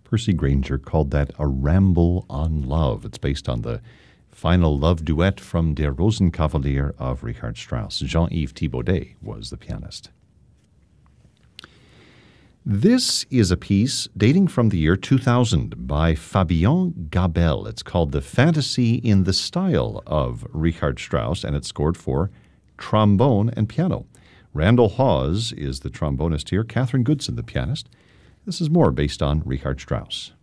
Percy Grainger called that a ramble on love. It's based on the final love duet from Der Rosenkavalier of Richard Strauss. Jean-Yves Thibaudet was the pianist. This is a piece dating from the year 2000 by Fabien Gabel. It's called The Fantasy in the Style of Richard Strauss, and it's scored for trombone and piano. Randall Hawes is the trombonist here, Catherine Goodson the pianist. This is more based on Richard Strauss.